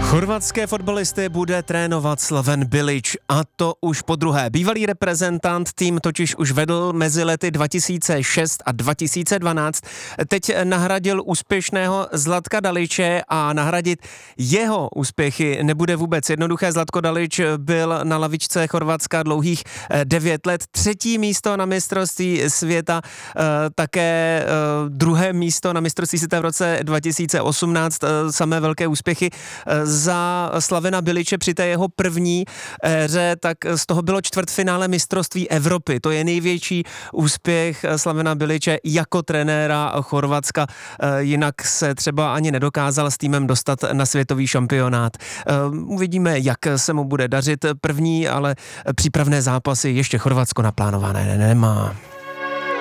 Chorvatské fotbalisty bude trénovat Slaven Bilić, a to už podruhé. Bývalý reprezentant tým totiž už vedl mezi lety 2006 a 2012. Teď nahradil úspěšného Zlatka Daliće a nahradit jeho úspěchy nebude vůbec jednoduché. Zlatko Dalić byl na lavičce Chorvatska dlouhých 9 let. 3. místo na mistrovství světa, také 2. místo na mistrovství světa v roce 2018. Samé velké úspěchy za Slavena Biliće při té jeho první éře, tak z toho bylo čtvrtfinále mistrovství Evropy. To je největší úspěch Slavena Biliće jako trenéra Chorvatska. Jinak se třeba ani nedokázal s týmem dostat na světový šampionát. Uvidíme, jak se mu bude dařit. První, ale přípravné zápasy ještě Chorvatsko naplánované nemá.